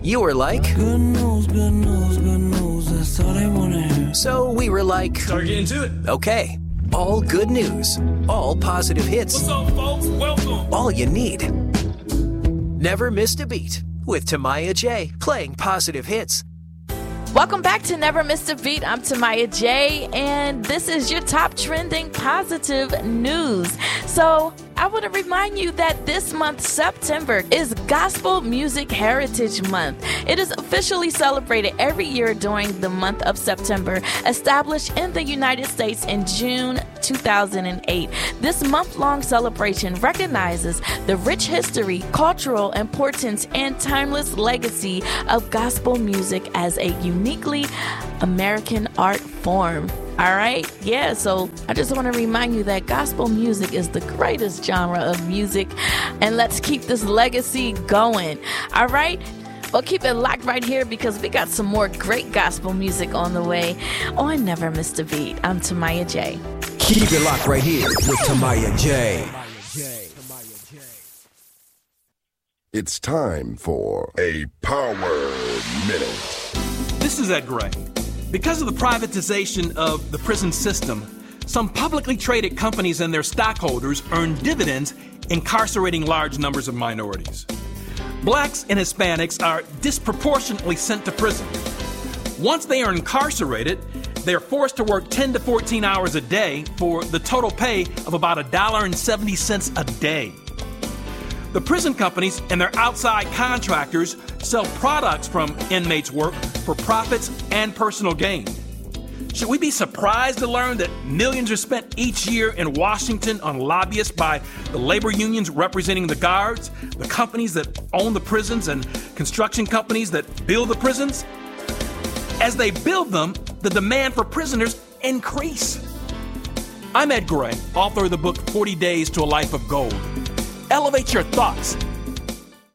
You were like, good news, good news, good news, that's all they want to hear. So we were like, start getting to it. Okay, all good news, all positive hits. What's up, folks? Welcome. All you need. Never missed a beat with Tamaya J playing positive hits. Welcome back to Never Missed a Beat. I'm Tamaya J, and this is your top trending positive news. So I want to remind you that this month, September, is Gospel Music Heritage Month. It is officially celebrated every year during the month of September, established in the United States in June 2008. This month-long celebration recognizes the rich history, cultural importance, and timeless legacy of gospel music as a uniquely American art form. All right? Yeah, so I just want to remind you that gospel music is the greatest genre of music, and let's keep this legacy going. All right? Well, keep it locked right here because we got some more great gospel music on the way on Never Missed a Beat. I'm Tamaya J. Keep it locked right here with Tamaya J. It's time for a Power Minute. This is Ed Gray. Because of the privatization of the prison system, some publicly traded companies and their stockholders earn dividends, incarcerating large numbers of minorities. Blacks and Hispanics are disproportionately sent to prison. Once they are incarcerated, they're forced to work 10 to 14 hours a day for the total pay of about $1.70 a day. The prison companies and their outside contractors sell products from inmates' work for profits and personal gain. Should we be surprised to learn that millions are spent each year in Washington on lobbyists by the labor unions representing the guards, the companies that own the prisons, and construction companies that build the prisons? As they build them, the demand for prisoners increase. I'm Ed Gray, author of the book 40 Days to a Life of Gold. Elevate your thoughts,